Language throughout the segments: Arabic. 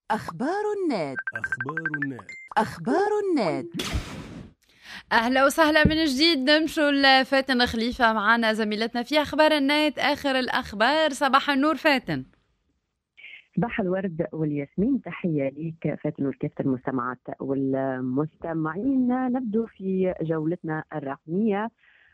أخبار النت. أخبار النت. أخبار النت. أهلا وسهلا من جديد. نمشوا لفاتن خليفة معنا زميلتنا في أخبار النت، آخر الأخبار. صباح النور فاتن. صباح الورد والياسمين، تحية ليك فاتن وكافة المستمعات والمستمعين. نبدو في جولتنا الرقمية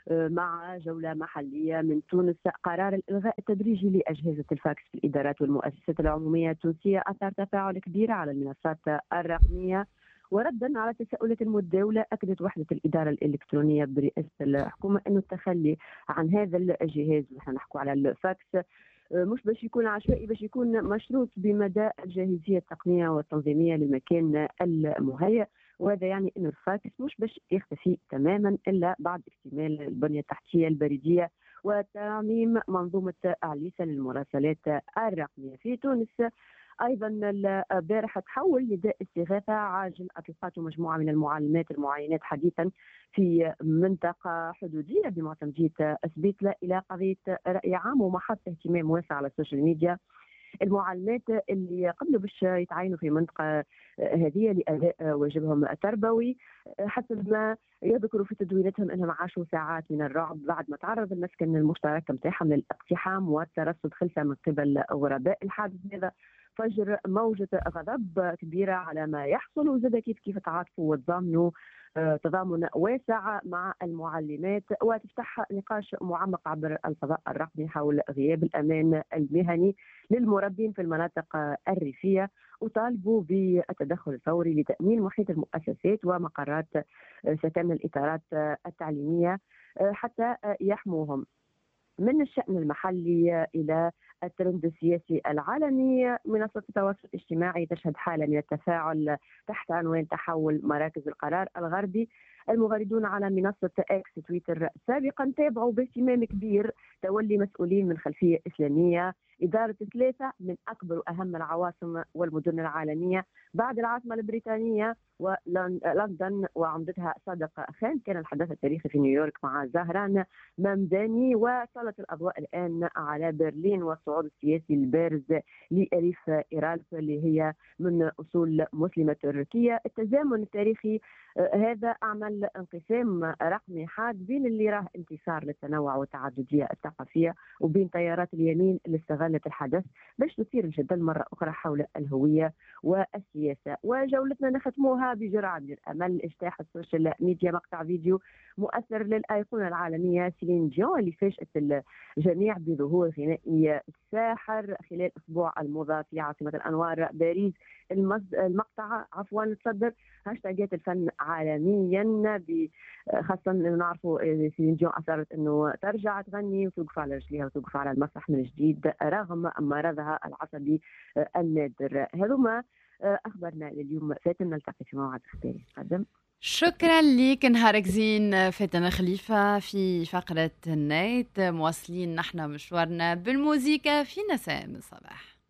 مع جولة محلية من تونس. قرار الإلغاء التدريجي لأجهزة الفاكس في الإدارات والمؤسسات العمومية التونسية أثار تفاعل كبير على المنصات الرقمية، وردا على تساؤلات المتداولة أكدت وحدة الإدارة الإلكترونية برئاسة الحكومة أن التخلي عن هذا الجهاز، نحن نحكوا على الفاكس، مش باش يكون عشوائي، باش يكون مشروط بمدى الجاهزية التقنية والتنظيمية للمكان المهيأ. وهذا يعني أن الفاكس مش باش يختفي تماما إلا بعد اكتمال البنية التحتية البريدية وتعميم منظومة أليسا للمراسلات الرقمية في تونس. ايضا البارحه تحول نداء استغاثه عاجل اطلقته مجموعه من المعلمات المعينات حديثا في منطقه حدوديه بمعتمديه سبيتلا الى قضيه راي عام ومحط اهتمام واسع على السوشيال ميديا. المعلمات اللي قبلوا باش يتعينوا في منطقه هذه لاداء واجبهم التربوي، حسب ما يذكروا في تدويناتهم انهم عاشوا ساعات من الرعب بعد ما تعرض المسكن المشترك نتاعهم للاقتحام والترصد خلفه من قبل غرباء. الحادث هذا فجر موجة غضب كبيرة على ما يحصل، وزاد كيف تعاطفوا وتضامنوا تضامن واسع مع المعلمات، وتفتح نقاش معمق عبر الفضاء الرقمي حول غياب الأمان المهني للمربين في المناطق الريفية، وطالبوا بالتدخل الفوري لتأمين محيط المؤسسات ومقرات سكن الإطارات التعليمية حتى يحموهم. من الشأن المحلي إلى الترند السياسي العالمي، منصة التواصل الاجتماعي تشهد حالة من التفاعل تحت عنوان تحول مراكز القرار الغربي. المغردون على منصة اكس تويتر سابقا تابعوا باهتمام كبير تولي مسؤولين من خلفية إسلامية إدارة 3 من أكبر وأهم العواصم والمدن العالمية بعد العاصمة البريطانية ولندن وعمدتها صادق خان. كان الحدث التاريخي في نيويورك مع زهران ممداني، وسلط الأضواء الآن على برلين والصعود السياسي البارز لأليف إيرالف اللي هي من أصول مسلمة تركية. التزامن التاريخي هذا عمل انقسام رقمي حاد بين اللي راه انتصار للتنوع والتعددية الثقافية وبين تيارات اليمين اللي استغلت الحدث باش تثير الجدل مرة أخرى حول الهوية والسياسة. وجولتنا نختموها بجرعة من الأمل. اجتاح السوشيال ميديا مقطع فيديو مؤثر للأيقونة العالمية سيلين ديون اللي فاجأت الجميع بظهور غنائي ساحر خلال أسبوع الموضة في عاصمة الأنوار باريس. المقطع تصدر هاشتاجات الفن عالميا، خاصة أنه نعرفوا سيلين ديون أصرت أنه ترجع تغني وتوقف على رجليها وتوقف على المسرح من جديد رغم مرضها العصبي النادر. هذوما أخبرنا لليوم. فاتن، نلتقي في موعد اختاري قدم. شكرا لك، نهارك زين فاتن خليفة في فقرة النت. مواصلين نحن مشوارنا بالموسيقى في نساء الصباح.